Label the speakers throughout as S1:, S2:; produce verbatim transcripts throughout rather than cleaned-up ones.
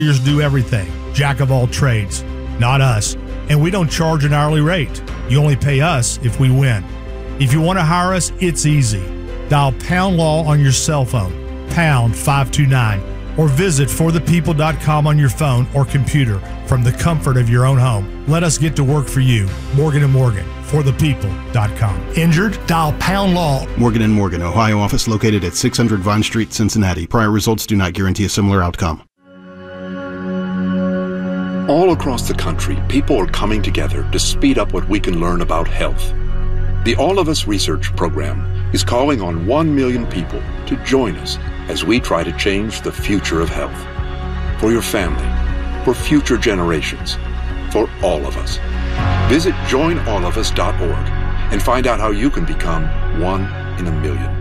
S1: Do everything. Jack of all trades. Not us. And we don't charge an hourly rate. You only pay us if we win. If you want to hire us, it's easy. Dial Pound Law on your cell phone, pound five two nine, or visit for the people dot com on your phone or computer from the comfort of your own home. Let us get to work for you. Morgan and Morgan, for the people dot com. Injured? Dial Pound Law.
S2: Morgan and Morgan, Ohio office located at six hundred Vine Street, Cincinnati. Prior results do not guarantee a similar outcome.
S3: All across the country, people are coming together to speed up what we can learn about health. The All of Us Research Program is calling on one million people to join us as we try to change the future of health. For your family, for future generations, for all of us. Visit join all of us dot org and find out how you can become one in a million.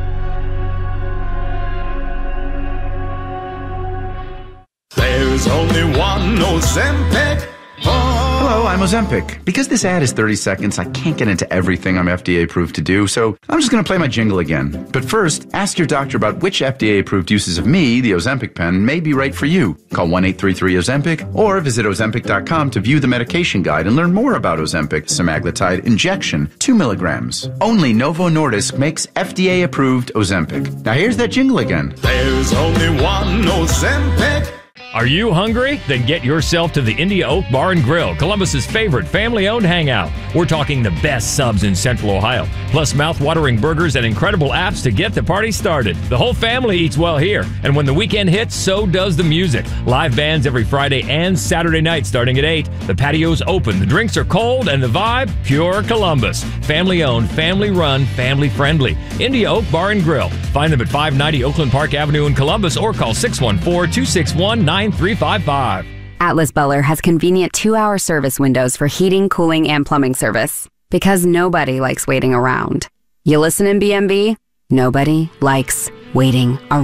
S4: There's only one Ozempic.
S5: Hello, I'm Ozempic. Because this ad is thirty seconds, I can't get into everything I'm F D A approved to do, so I'm just going to play my jingle again. But first, ask your doctor about which F D A approved uses of me, the Ozempic pen, may be right for you. Call one eight three three Ozempic or visit Ozempic dot com to view the medication guide and learn more about Ozempic semaglutide injection, two milligrams. Only Novo Nordisk makes F D A approved Ozempic. Now here's that jingle again.
S4: There's only one Ozempic.
S6: Are you hungry? Then get yourself to the India Oak Bar and Grill, Columbus's favorite family-owned hangout. We're talking the best subs in Central Ohio, plus mouth-watering burgers and incredible apps to get the party started. The whole family eats well here, and when the weekend hits, so does the music. Live bands every Friday and Saturday night starting at eight. The patio's open, the drinks are cold, and the vibe, pure Columbus. Family-owned, family-run, family-friendly. India Oak Bar and Grill. Find them at five ninety Oakland Park Avenue in Columbus or call six one four, two six one, nine three five five.
S7: Atlas Buller has convenient two-hour service windows for heating, cooling, and plumbing service. Because nobody likes waiting around. You listen in B M B? Nobody likes waiting around.